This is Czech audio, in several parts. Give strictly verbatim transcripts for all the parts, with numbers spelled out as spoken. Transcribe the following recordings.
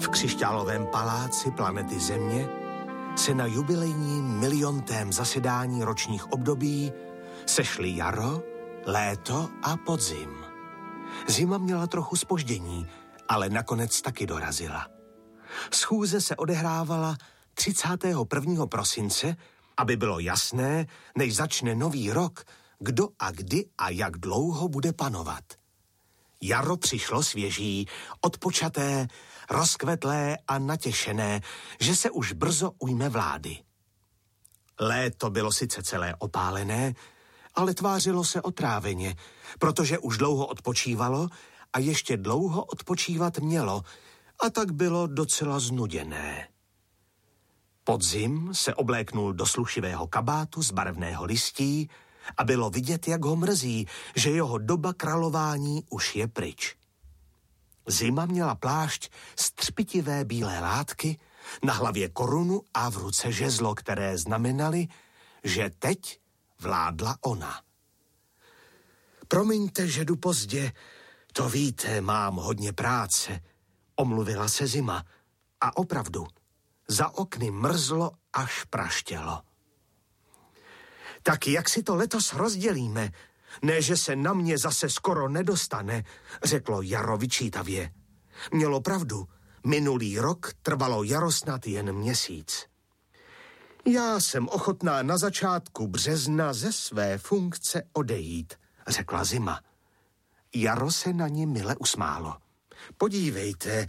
V křišťálovém paláci planety Země se na jubilejním miliontém zasedání ročních období sešli jaro, léto a podzim. Zima měla trochu zpoždění, ale nakonec taky dorazila. Schůze se odehrávala třicátého prvního prosince, aby bylo jasné, než začne nový rok, kdo a kdy a jak dlouho bude panovat. Jaro přišlo svěží, odpočaté, rozkvetlé a natěšené, že se už brzo ujme vlády. Léto bylo sice celé opálené, ale tvářilo se otráveně, protože už dlouho odpočívalo a ještě dlouho odpočívat mělo, a tak bylo docela znuděné. Podzim se obléknul do slušivého kabátu z barevného listí a bylo vidět, jak ho mrzí, že jeho doba králování už je pryč. Zima měla plášť z třpitivé bílé látky, na hlavě korunu a v ruce žezlo, které znamenaly, že teď vládla ona. Promiňte, že jdu pozdě, to víte, mám hodně práce, omluvila se Zima. A opravdu, za okny mrzlo až praštělo. Tak jak si to letos rozdělíme? Ne, že se na mě zase skoro nedostane, řeklo jaro vyčítavě. Mělo pravdu, minulý rok trvalo jaro snad jen měsíc. Já jsem ochotná na začátku března ze své funkce odejít, řekla Zima. Jaro se na ní mile usmálo. Podívejte,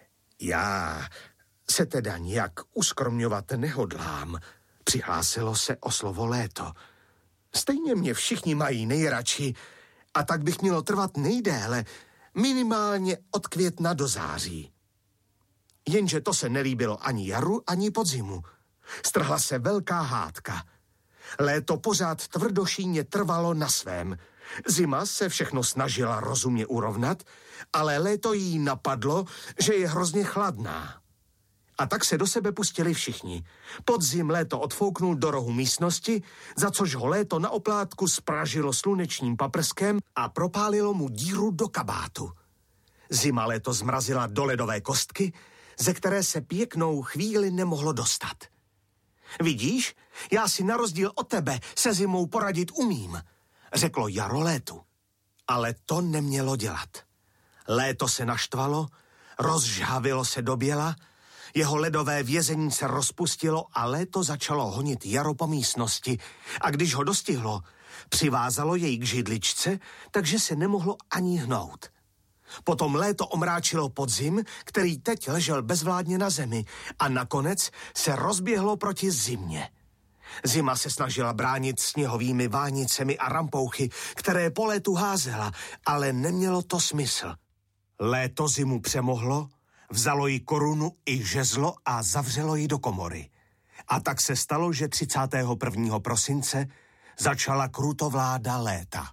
já se teda nijak uskromňovat nehodlám, přihlásilo se o slovo léto. Stejně mě všichni mají nejradši a tak bych mělo trvat nejdéle, minimálně od května do září. Jenže to se nelíbilo ani jaru, ani podzimu. Strhla se velká hádka. Léto pořád tvrdošíně trvalo na svém. Zima se všechno snažila rozumně urovnat, ale léto jí napadlo, že je hrozně chladná. A tak se do sebe pustili všichni. Podzim léto odfouknul do rohu místnosti, za což ho léto na oplátku spražilo slunečním paprskem a propálilo mu díru do kabátu. Zima léto zmrazila do ledové kostky, ze které se pěknou chvíli nemohlo dostat. Vidíš, já si na rozdíl od tebe se zimou poradit umím, řeklo jaro létu. Ale to nemělo dělat. Léto se naštvalo, rozžhavilo se do běla, jeho ledové vězení se rozpustilo a léto začalo honit jaro po místnosti a když ho dostihlo, přivázalo jej k židličce, takže se nemohlo ani hnout. Potom léto omráčilo podzim, který teď ležel bezvládně na zemi a nakonec se rozběhlo proti zimě. Zima se snažila bránit sněhovými vánicemi a rampouchy, které po létu házela, ale nemělo to smysl. Léto zimu přemohlo, vzalo jí korunu i žezlo a zavřelo ji do komory. A tak se stalo, že třicátého prvního prosince začala krutovláda léta.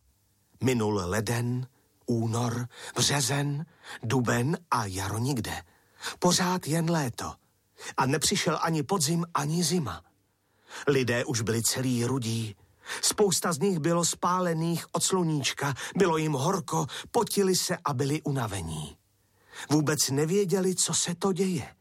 Minul leden, únor, březen, duben a jaro nikde. Pořád jen léto. A nepřišel ani podzim, ani zima. Lidé už byli celý rudí. Spousta z nich bylo spálených od sluníčka, bylo jim horko, potili se a byli unavení. Vůbec nevěděli, co se to děje.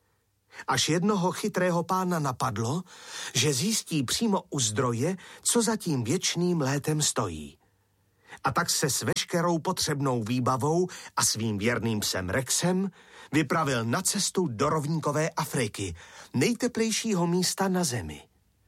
Až jednoho chytrého pána napadlo, že zjistí přímo u zdroje, co za tím věčným létem stojí. A tak se s veškerou potřebnou výbavou a svým věrným psem Rexem vypravil na cestu do rovníkové Afriky, nejteplejšího místa na zemi.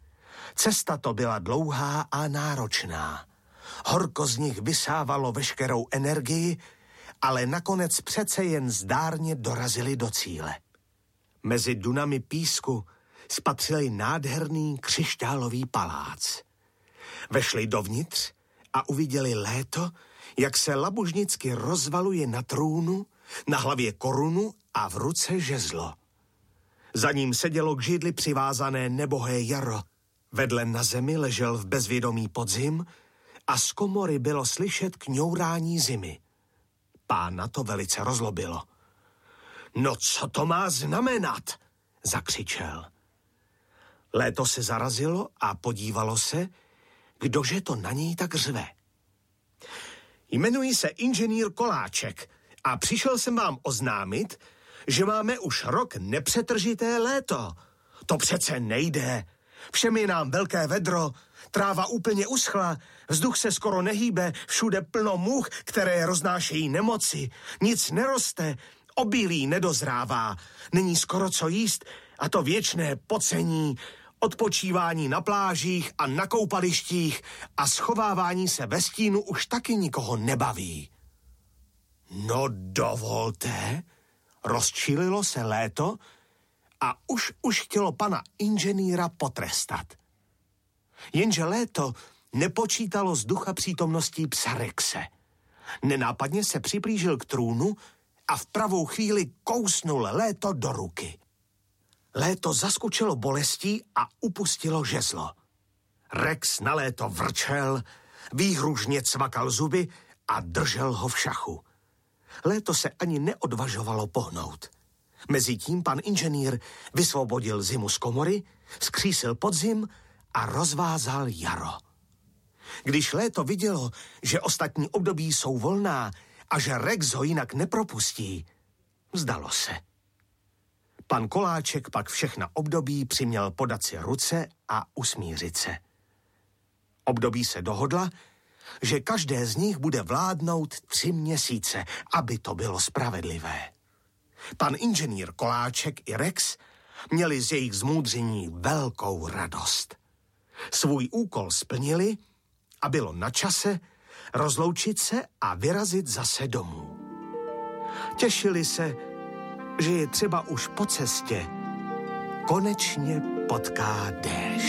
Cesta to byla dlouhá a náročná. Horko z nich vysávalo veškerou energii, ale nakonec přece jen zdárně dorazili do cíle. Mezi dunami písku spatřili nádherný křišťálový palác. Vešli dovnitř a uviděli léto, jak se labužnicky rozvaluje na trůnu, na hlavě korunu a v ruce žezlo. Za ním sedělo k židli přivázané nebohé jaro. Vedle na zemi ležel v bezvědomí podzim a z komory bylo slyšet kňourání zimy. Pána to velice rozlobilo. No co to má znamenat? Zakřičel. Léto se zarazilo a podívalo se, kdože to na něj tak řve. Jmenuji se inženýr Koláček a přišel jsem vám oznámit, že máme už rok nepřetržité léto. To přece nejde. Všem je nám velké vedro, tráva úplně uschla, vzduch se skoro nehýbe, všude plno much, které roznášejí nemoci. Nic neroste, obilí nedozrává, není skoro co jíst a to věčné pocení, odpočívání na plážích a na koupalištích a schovávání se ve stínu už taky nikoho nebaví. No dovolte, rozčílilo se léto a už už chtělo pana inženýra potrestat. Jenže léto nepočítalo z ducha přítomností psa Rexe. Nenápadně se přiblížil k trůnu a v pravou chvíli kousnul léto do ruky. Léto zaskučelo bolestí a upustilo žezlo. Rex na léto vrčel, výhružně cvakal zuby a držel ho v šachu. Léto se ani neodvažovalo pohnout. Mezitím pan inženýr vysvobodil zimu z komory, skřísil podzim a rozvázal jaro. Když léto vidělo, že ostatní období jsou volná a že Rex ho jinak nepropustí, vzdalo se. Pan Koláček pak všechna období přiměl podat si ruce a usmířit se. Období se dohodla, že každé z nich bude vládnout tři měsíce, aby to bylo spravedlivé. Pan inženýr Koláček i Rex měli z jejich zmoudření velkou radost. Svůj úkol splnili a bylo na čase rozloučit se a vyrazit zase domů. Těšili se, že je třeba už po cestě konečně potká déšť.